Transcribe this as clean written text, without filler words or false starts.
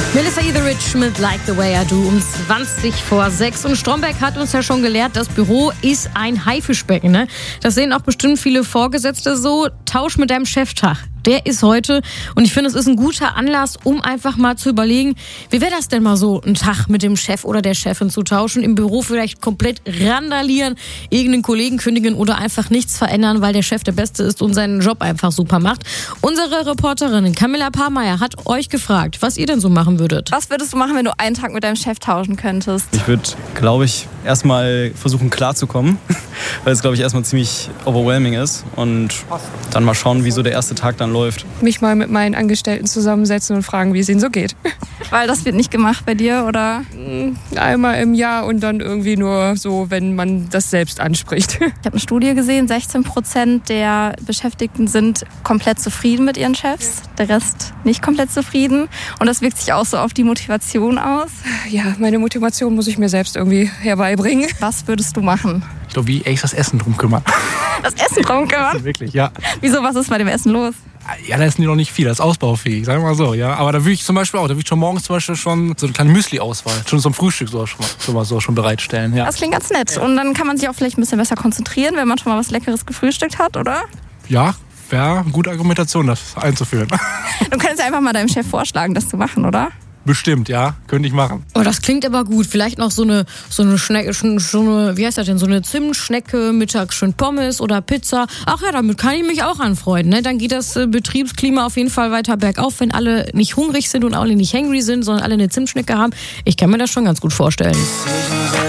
Melissa Etheridge mit Like the Way I Do um 6:20. Und Stromberg hat uns ja schon gelehrt, das Büro ist ein Haifischbecken. Ne? Das sehen auch bestimmt viele Vorgesetzte so. Tausch mit deinem Cheftag. Der ist heute und ich finde, es ist ein guter Anlass, um einfach mal zu überlegen, wie wäre das denn mal so, einen Tag mit dem Chef oder der Chefin zu tauschen, im Büro vielleicht komplett randalieren, irgendeinen Kollegen kündigen oder einfach nichts verändern, weil der Chef der Beste ist und seinen Job einfach super macht. Unsere Reporterin Camilla Pahrmeier hat euch gefragt, was ihr denn so machen würdet. Was würdest du machen, wenn du einen Tag mit deinem Chef tauschen könntest? Ich würde, glaube ich, erstmal versuchen klarzukommen, weil es, glaube ich, erstmal ziemlich overwhelming ist und dann mal schauen, wie so der erste Tag dann läuft. Mich mal mit meinen Angestellten zusammensetzen und fragen, wie es ihnen so geht. Weil das wird nicht gemacht bei dir, oder? Einmal im Jahr und dann irgendwie nur so, wenn man das selbst anspricht. Ich habe eine Studie gesehen, 16% der Beschäftigten sind komplett zufrieden mit ihren Chefs, der Rest nicht komplett zufrieden. Und das wirkt sich auch so auf die Motivation aus. Ja, meine Motivation muss ich mir selbst irgendwie herbeibringen. Was würdest du machen? Ich glaube, wie echt das Essen drum kümmern. Das Essen drum kümmern? Wirklich, ja. Wieso, was ist bei dem Essen los? Ja, da essen die noch nicht viel, das ist ausbaufähig, sagen wir mal so, ja. Aber da würde ich zum Beispiel auch, da würde ich schon morgens zum Beispiel schon so eine kleine Müsli-Auswahl, schon zum Frühstück schon bereitstellen, ja. Das klingt ganz nett. Und dann kann man sich auch vielleicht ein bisschen besser konzentrieren, wenn man schon mal was Leckeres gefrühstückt hat, oder? Ja, wäre eine gute Argumentation, das einzuführen. Du könntest ja einfach mal deinem Chef vorschlagen, das zu machen, oder? Bestimmt, ja, könnte ich machen. Oh, das klingt aber gut. Vielleicht noch so eine Schnecke, wie heißt das denn? So eine Zimtschnecke, mittags schön Pommes oder Pizza. Ach ja, damit kann ich mich auch anfreunden. Ne? Dann geht das Betriebsklima auf jeden Fall weiter bergauf, wenn alle nicht hungrig sind und alle nicht hangry sind, sondern alle eine Zimtschnecke haben. Ich kann mir das schon ganz gut vorstellen.